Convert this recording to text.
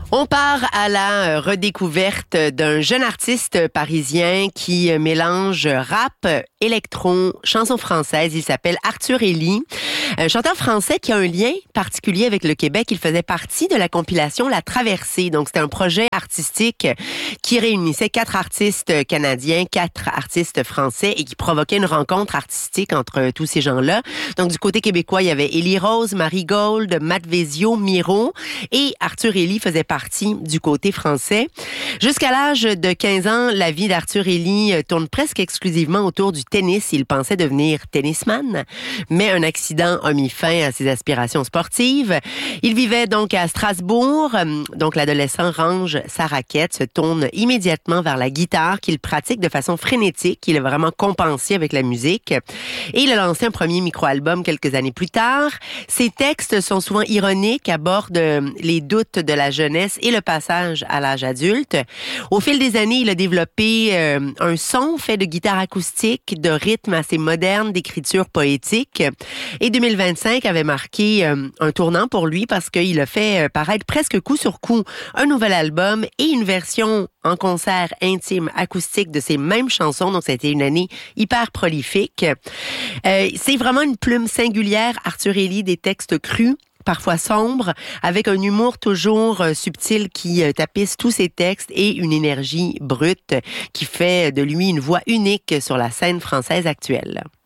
On part à la redécouverte d'un jeune artiste parisien qui mélange rap, électron, chanson française. Il s'appelle Arthur Élie, un chanteur français qui a un lien particulier avec le Québec. Il faisait partie de la compilation La Traversée. Donc, c'était un projet artistique qui réunissait 4 artistes canadiens, 4 artistes français et qui provoquait une rencontre artistique entre tous ces gens-là. Donc, du côté québécois, il y avait Élie Rose, Marie Gold, Matt Vezio, Miro et Arthur Élie faisait partie du côté français. Jusqu'à l'âge de 15 ans, la vie d'Arthur Élie tourne presque exclusivement autour du tennis. Il pensait devenir tennisman, mais un accident a mis fin à ses aspirations sportives. Il vivait donc à Strasbourg. Donc, l'adolescent range sa raquette, se tourne immédiatement vers la guitare qu'il pratique de façon frénétique. Il a vraiment compensé avec la musique. Et il a lancé un premier micro-album quelques années plus tard. Ses textes sont souvent ironiques, abordent les doutes de la jeunesse et le passage à l'âge adulte. Au fil des années, il a développé un son fait de guitare acoustique, de rythme assez moderne, d'écriture poétique. Et 2025 avait marqué un tournant pour lui parce qu'il a fait paraître presque coup sur coup un nouvel album et une version en concert intime acoustique de ces mêmes chansons. Donc, ça a été une année hyper prolifique. C'est vraiment une plume singulière, Arthur Élie, des textes crus, parfois sombre, avec un humour toujours subtil qui tapisse tous ses textes et une énergie brute qui fait de lui une voix unique sur la scène française actuelle.